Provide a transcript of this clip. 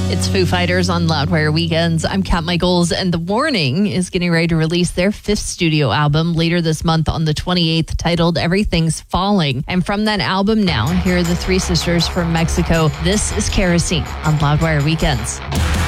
It's Foo Fighters on Loudwire Weekends. I'm Kat Michaels, and The Warning is getting ready to release their 5th studio album later this month on the 28th, titled Everything's Falling. And from that album now, here are the three sisters from Mexico. This is Kerosene on Loudwire Weekends.